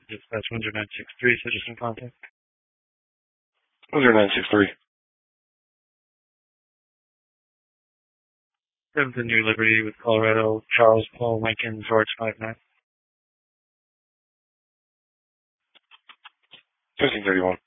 Dispatch 10963, citizen contact. 10963. 7th and New Liberty with Colorado, Charles Paul Lincoln, George 59. 1531.